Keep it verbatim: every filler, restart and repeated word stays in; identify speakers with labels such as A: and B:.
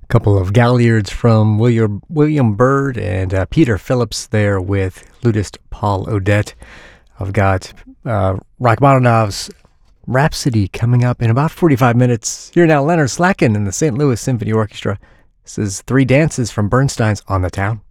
A: Couple of Galliards from William William Byrd and uh, Peter Phillips there with flutist Paul Odette. I've got uh, Rachmaninoff's Rhapsody coming up in about forty-five minutes. Here now, Leonard Slacken and the Saint Louis Symphony Orchestra. This is Three Dances from Bernstein's On the Town.